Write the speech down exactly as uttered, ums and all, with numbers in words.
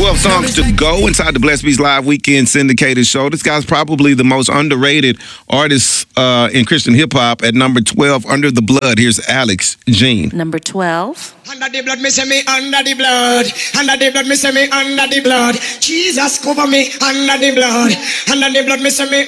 twelve songs to go inside the Blessed Beats Live Weekend Syndicated Show. This guy's probably the most underrated artist uh, in Christian hip-hop at number twelve, Under the Blood. Here's Alex Jean. Number twelve. Under the blood, me say me under the blood. Under the blood, me say me under the blood. Jesus cover me under the blood. Under the blood, me say me